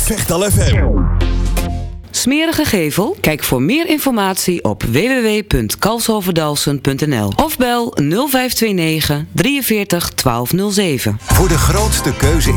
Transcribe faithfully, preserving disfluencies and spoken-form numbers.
Vechtal F M. Smerige gevel? Kijk voor meer informatie op w w w punt kalshoverdalsen punt n l of bel nul vijf twee negen, drieënveertig, twaalf nul zeven. Voor de grootste keuze